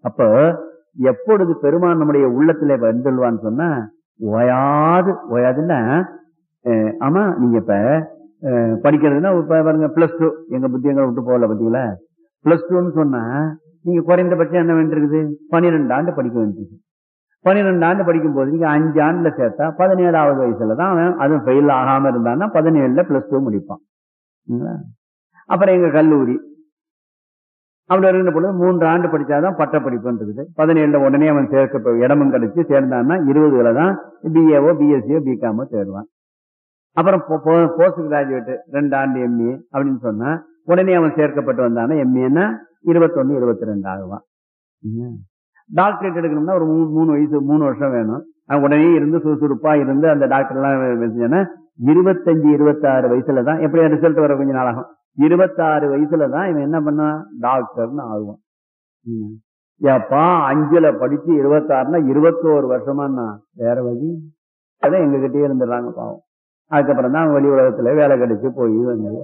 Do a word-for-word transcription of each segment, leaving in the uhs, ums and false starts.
அப்ப எப்பொழுது பெருமான் நம்முடைய உள்ளத்திலே வந்துள்வான்னு சொன்னா ஓயாது ஓயாதுன்னா ஆமா நீங்க இப்ப படிக்கிறதுன்னா இப்ப பாருங்க பிளஸ் டூ எங்க புத்தியங்களை விட்டு போகல பாத்தீங்களா. பிளஸ் டூன்னு சொன்னா நீங்க குறைந்தபட்சம் என்ன வேண்டியிருக்குது பன்னிரெண்டு ஆண்டு படிக்க வேண்டியிருக்கு. பன்னிரெண்டு ஆண்டு படிக்கும் போது நீங்க அஞ்சு ஆண்டுல சேர்த்தா பதினேழாவது வயசுலதான் அவன் அதுவும் ஃபெயில் ஆகாம இருந்தான்னா பதினேழுல பிளஸ் டூ முடிப்பான். அப்புறம் எங்க கல்லூரி அப்படி இருந்த பொழுது மூன்று ஆண்டு படிச்சாதான் பட்ட படிப்புன்னு இருக்குது. பதினேழுல உடனே அவன் சேர்க்க இடமும் கிடைச்சு சேர்ந்தான்னா இருபதுல தான் பிஏஓ பிஎஸ்சியோ பிகாமோ சேருவான். அப்புறம் போஸ்ட் கிராஜுவேட் ரெண்டு ஆண்டு எம்ஏ அப்படின்னு சொன்னா உடனே அவன் சேர்க்கப்பட்டு வந்தானா எம்ஏன்னா இருபத்தொன்னு இருபத்தி ரெண்டு ஆகுவான். டாக்டரேட் எடுக்கணும்னா ஒரு மூணு மூணு வயசு மூணு வருஷம் வேணும். அவன் உடனே இருந்து சுறுசுறுப்பா இருந்து அந்த டாக்டர் எல்லாம் இருபத்தஞ்சு இருபத்தி ஆறு வயசுலதான் எப்படி ரிசல்ட் வர கொஞ்ச நாளாகும். இருபத்தாறு வயசுலதான் இவன் என்ன பண்ணான் டாக்டர்னு ஆகுவான். ஏப்பா அஞ்சுல படிச்சு இருபத்தாறுனா இருபத்தோரு வருஷமானா வேற வழி அதான் எங்க கிட்டே இருந்துடுறாங்க பாவம். அதுக்கப்புறம் தான் வெளி உலகத்துல வேலை கிடைச்சு போய்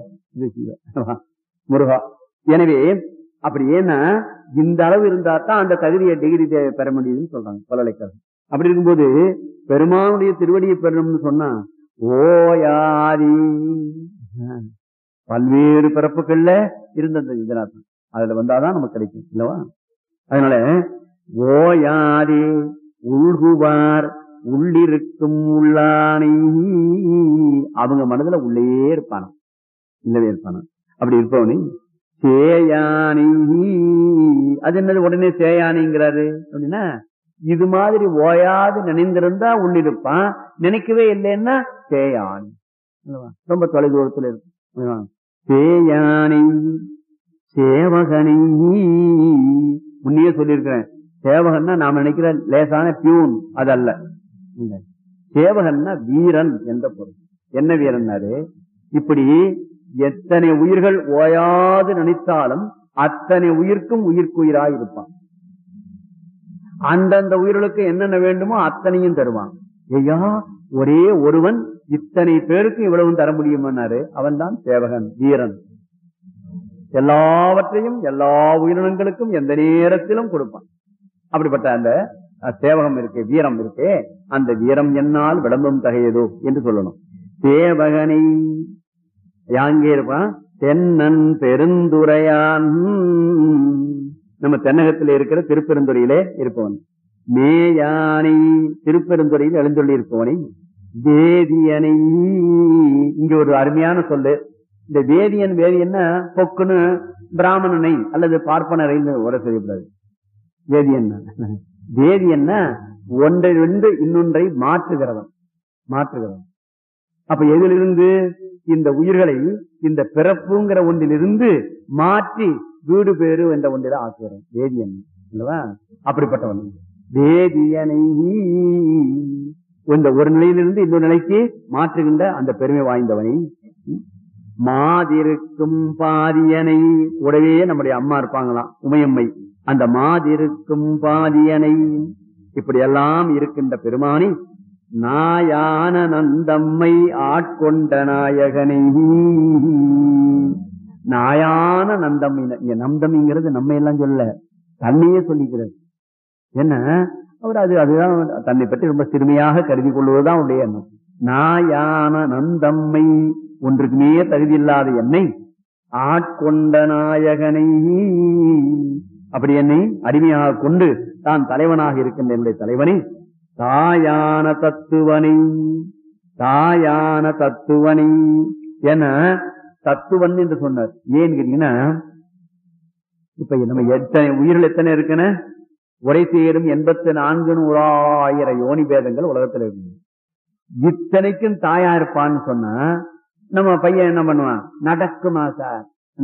முருகா. எனவே அப்படி ஏன்னா இந்த அளவு இருந்தா தான் அந்த தகுதியை டிகிரி பெற முடியுதுன்னு சொல்றாங்க பல்கலைக்கழகம். அப்படி இருக்கும்போது பெருமானுடைய திருவடியை பெறணும்னு சொன்னா ஓயாதி பல்வேறு பிறப்புகள்ல இருந்த இதனாத்தான் அதுல வந்தாதான் நமக்கு கிடைக்கும் இல்லவா. அதனால ஓயாதே உள்குவார் உள்ளிருக்கும் உள்ளானை அவங்க மனதுல உள்ளே இருப்பான இல்லவே இருப்பான. அப்படி இருப்பவனே சேயானை அது என்னது உடனே சேயானைங்கிறாரு அப்படின்னா இது மாதிரி ஓயாது நினைந்திருந்தா உள்ளிருப்பான். நினைக்கவே இல்லைன்னா சேயானி ரொம்ப தொலைதூரத்துல இருக்கும். சேயானை சேவகனை முன்னையே சொல்லியிருக்கிறேன். சேவகன்னா நாம நினைக்கிற லேசான பியூன் அதல்ல. சேவகன்னா வீரன் என்ற பொருள். என்ன வீரன்னாரு இப்படி எத்தனை உயிர்கள் ஓயாது நினைத்தாலும் அத்தனை உயிர்க்கும் உயிர்க்குயிராய் இருப்பான். அந்தந்த உயிர்களுக்கு என்னென்ன வேண்டுமோ அத்தனையும் தருவான். ஐயா ஒரே ஒருவன் இத்தனை பேருக்கு இவ்வளவு தர முடியுமானாரு அவன் தான் சேவகன் வீரன். எல்லாவற்றையும் எல்லா உயிரினங்களுக்கும் எந்த நேரத்திலும் கொடுப்பான். அப்படிப்பட்ட அந்த சேவகம் இருக்கு வீரம் இருக்கு. அந்த வீரம் என்னால் விளம்பும் தகையதோ என்று சொல்லணும். சேவகனை யாங்கே இருப்பான் தென்னன் பெருந்துரையான் நம்ம தென்னகத்தில் இருக்கிற திருப்பெருந்துறையிலே இருப்பவன். மேயானை திருப்பெருந்துறையில் எழுந்தொள்ளி இருப்பவனை வேதியனை இங்க ஒரு அருமையான சொல்லு. இந்த வேதியன் வேதியன்னா பொக்குன்னு பிராமணனை அல்லது பார்ப்பனரை உரை செய்யக்கூடாது. வேதியன் வேதியன்னா ஒன்றை ரெண்டு இன்னொன்றை மாற்றுகிறவன் மாற்றுகிறவன். அப்ப எதிலிருந்து இந்த உயிர்களை இந்த பிறப்புங்கிற ஒன்றிலிருந்து மாற்றி வீடு பேரு என்ற ஒன்றில ஆக்குகிறவன் வேதியன் இல்லவா. அப்படிப்பட்டவன் வேதியனை இந்த ஒரு நிலையிலிருந்து இன்னொரு நிலைக்கு மாற்றுகின்ற அந்த பெருமை வாய்ந்தவனை. மாதிருக்கும் பாதியனை உடவே நம்முடைய அம்மா இருப்பாங்களாம் உமையம்மை. அந்த மாதிருக்கும் பாதியனை இப்படி எல்லாம் இருக்கின்ற பெருமானி நாயான நந்தம்மை ஆட்கொண்ட நாயகனை. நாயான நந்தம்மை இங்க நந்தம்ங்கிறது நம்ம எல்லாம் சொல்ல தன்னையே சொல்லிக்கிறது. என்ன அவர் அது அதுதான் தன்னை பற்றி ரொம்ப சிறுமையாக கருதி கொள்வதுதான் அவருடைய எண்ணம். நாயான நந்தம்மை ஒன்றுக்குமே தகுதி இல்லாத என்னை ஆட்கொண்ட நாயகனை அப்படி என்னை அடிமையாக கொண்டு தான் தலைவனாக இருக்கின்ற என்னுடைய தலைவனை தாயான தத்துவனை தாயான தத்துவனை என தத்துவன் என்று சொன்னார். ஏன்னு கேட்டீங்கன்னா இப்ப நம்ம எத்தனை உயிர்கள் எத்தனை இருக்குன்னு உரை சேரும் எண்பத்தி நான்கு நூறாயிரம் யோனி பேதங்கள் உலகத்துல இருக்கு. இத்தனைக்கும் தாயா இருப்பான்னு சொன்னா நம்ம பையன் என்ன பண்ணுவான் நடக்குமா சார்